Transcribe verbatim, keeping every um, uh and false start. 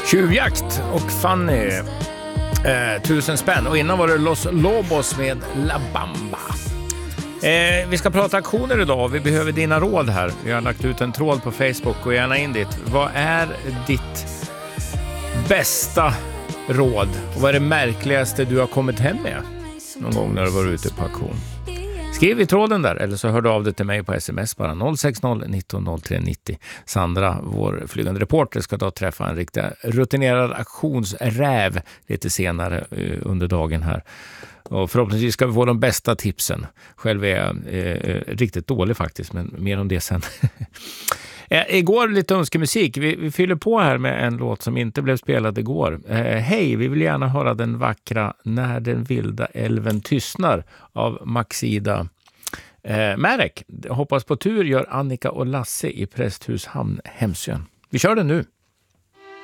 Tjuvjakt och Fanny, eh, tusen spänn. Och innan var det Los Lobos med La Bamba. Eh, vi ska prata aktioner idag. Vi behöver dina råd här. Vi har lagt ut en tråd på Facebook och gärna in dit. Vad är ditt bästa råd? Och vad är det märkligaste du har kommit hem med någon gång när du var ute på auktion? Skriv i tråden där, eller så hör du av dig till mig på sms bara noll sex noll nitton noll tre nittio. Sandra, vår flygande reporter, ska då träffa en riktigt rutinerad auktionsräv lite senare uh, under dagen här. Och förhoppningsvis ska vi få de bästa tipsen. Själv är jag eh, riktigt dålig faktiskt, men mer om det sen. eh, igår lite önskemusik. Vi, vi fyller på här med en låt som inte blev spelad igår. Eh, Hej, vi vill gärna höra den vackra När den vilda älven tystnar av Maxida eh, Märek. Hoppas på tur gör Annika och Lasse i Prästhushamn, Hemsön. Vi kör den nu.